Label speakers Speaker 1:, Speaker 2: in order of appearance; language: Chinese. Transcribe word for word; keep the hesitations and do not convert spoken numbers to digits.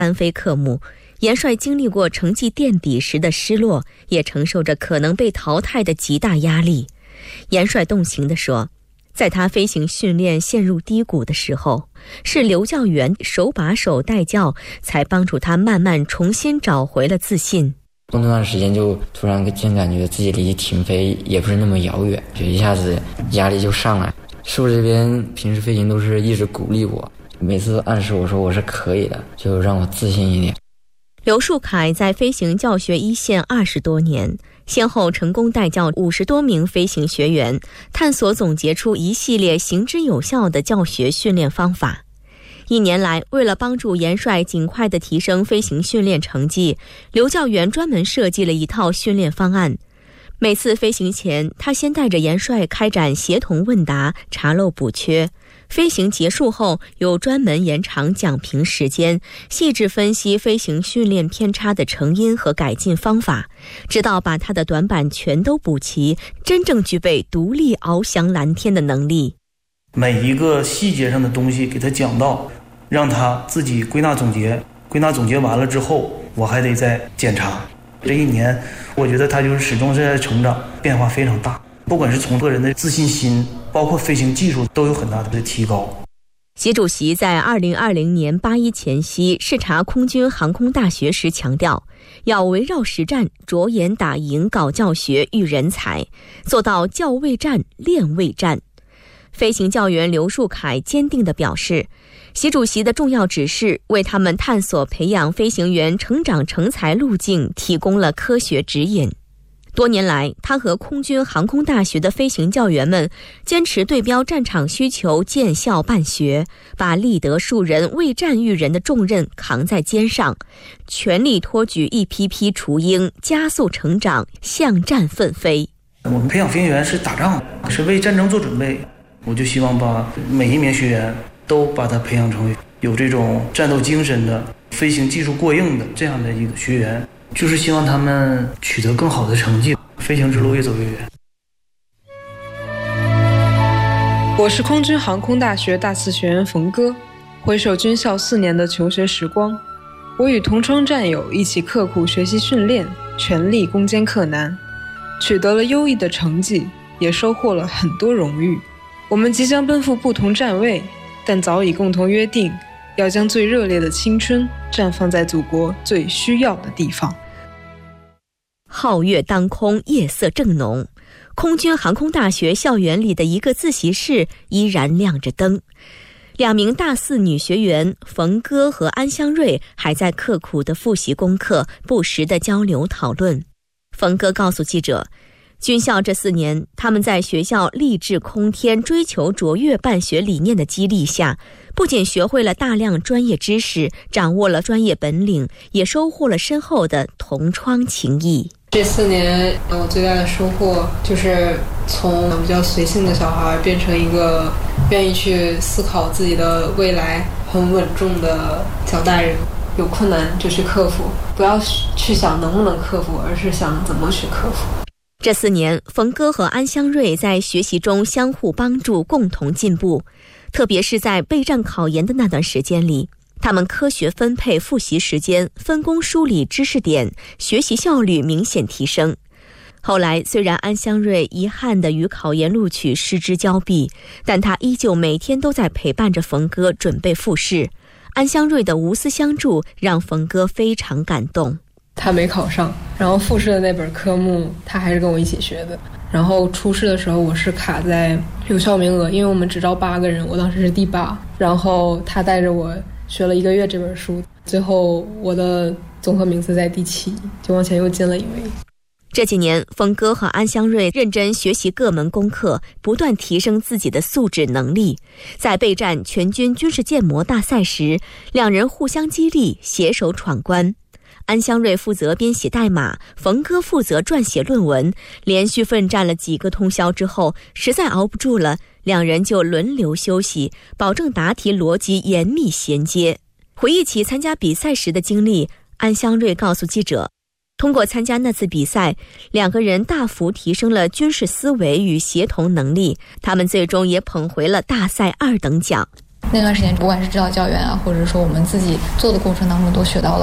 Speaker 1: 单飞科目，严帅经历过成绩垫底时的失落，也承受着可能被淘汰的极大压力。严帅动情地说，在他飞行训练陷入低谷的时候，是刘教员手把手带教，才帮助他慢慢重新找回了自信。
Speaker 2: 那段时间就突然间感觉自己离停飞也不是那么遥远，就一下子压力就上来。师傅这边平时飞行都是一直鼓励我，每次暗示我说我是可以的，就让我自信一点。
Speaker 1: 刘树凯在飞行教学一线二十多年，先后成功带教五十多名飞行学员，探索总结出一系列行之有效的教学训练方法。一年来，为了帮助严帅尽快地提升飞行训练成绩，刘教员专门设计了一套训练方案。每次飞行前，他先带着严帅开展协同问答，查漏补缺。飞行结束后，有专门延长讲评时间，细致分析飞行训练偏差的成因和改进方法，直到把他的短板全都补齐，真正具备独立翱翔蓝天的能力。
Speaker 3: 每一个细节上的东西给他讲到，让他自己归纳总结，归纳总结完了之后，我还得再检查。这一年，我觉得他就是始终是在成长，变化非常大。不管是从个人的自信心，包括飞行技术，都有很大的提高。
Speaker 1: 习主席在二零二零年八一前夕视察空军航空大学时强调，要围绕实战，着眼打赢搞教学育人才，做到教为战，练为战。飞行教员刘树凯坚定地表示，习主席的重要指示为他们探索培养飞行员成长成才路径提供了科学指引。多年来，他和空军航空大学的飞行教员们坚持对标战场需求，建校办学，把立德树人、为战育人的重任扛在肩上，全力托举一批批雏鹰，加速成长，向战奋飞。
Speaker 3: 我们培养飞行员是打仗，是为战争做准备。我就希望把每一名学员都把他培养成为有这种战斗精神的、飞行技术过硬的这样的一个学员，就是希望他们取得更好的成绩，飞行之路越走越远。
Speaker 4: 我是空军航空大学大四学员冯哥，回首军校四年的求学时光，我与同窗战友一起刻苦学习训练，全力攻坚克难，取得了优异的成绩，也收获了很多荣誉。我们即将奔赴不同站位，但早已共同约定，要将最热烈的青春绽放在祖国最需要的地方。
Speaker 1: 皓月当空，夜色正浓，空军航空大学校园里的一个自习室依然亮着灯。两名大四女学员冯哥和安香瑞还在刻苦地复习功课，不时地交流讨论。冯哥告诉记者，军校这四年，他们在学校励志空天、追求卓越办学理念的激励下，不仅学会了大量专业知识，掌握了专业本领，也收获了深厚的同窗情谊。
Speaker 5: 这四年我最大的收获就是从比较随性的小孩变成一个愿意去思考自己的未来、很稳重的小大人。有困难就去克服，不要去想能不能克服，而是想怎么去克服。
Speaker 1: 这四年，冯哥和安香瑞在学习中相互帮助，共同进步。特别是在备战考研的那段时间里，他们科学分配复习时间，分工梳理知识点，学习效率明显提升。后来，虽然安香瑞遗憾地与考研录取失之交臂，但他依旧每天都在陪伴着冯哥准备复试。安香瑞的无私相助让冯哥非常感动。
Speaker 5: 他没考上，然后复试的那本科目他还是跟我一起学的，然后初试的时候我是卡在有效名额，因为我们只招八个人，我当时是第八，然后他带着我学了一个月这本书，最后我的综合名次在第七，就往前又进了一位。
Speaker 1: 这几年，冯哥和安香瑞认真学习各门功课，不断提升自己的素质能力。在备战全军军事建模大赛时，两人互相激励，携手闯关。安香瑞负责编写代码，冯哥负责撰写论文。连续奋战了几个通宵之后，实在熬不住了，两人就轮流休息，保证答题逻辑严密衔接。回忆起参加比赛时的经历，安香瑞告诉记者，通过参加那次比赛，两个人大幅提升了军事思维与协同能力，他们最终也捧回了大赛二等奖。
Speaker 6: 那段时间不管是指导教员啊，或者说我们自己做的过程当中，都学到了